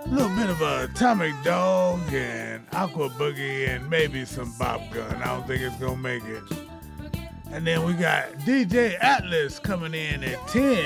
A little bit of a Atomic Dog and Aqua Boogie and maybe some Bob Gun. I don't think it's gonna make it. And then we got DJ Atlas coming in at 10.